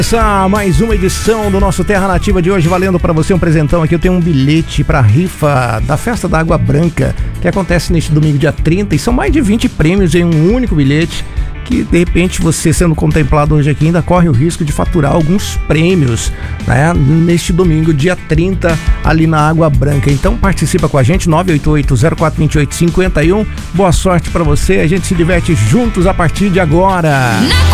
Essa mais uma edição do nosso Terra Nativa de hoje, valendo para você um presentão aqui. Eu tenho um bilhete para rifa da Festa da Água Branca, que acontece neste domingo, dia 30, e são mais de 20 prêmios em um único bilhete, que de repente você sendo contemplado hoje aqui ainda corre o risco de faturar alguns prêmios, né, neste domingo, dia 30, ali na Água Branca. Então participa com a gente, 988-0428-51. Boa sorte para você, a gente se diverte juntos a partir de agora.